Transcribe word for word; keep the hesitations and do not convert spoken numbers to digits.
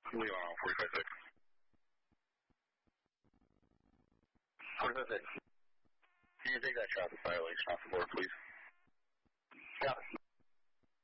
Leon on forty-five six. forty-five six. Can you take that traffic violation off the board, please? Yeah.